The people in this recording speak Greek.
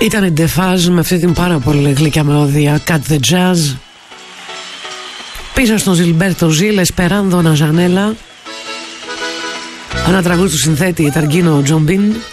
Ήταν η Defaz με αυτή την πάρα πολύ γλυκιά μελωδία Cut the Jazz. Πίσω στον Ζιλμπέρτο Ζιλ, Esperando una Janela. Ένα τραγούδι του συνθέτη Ταργίνο Τζομπίν.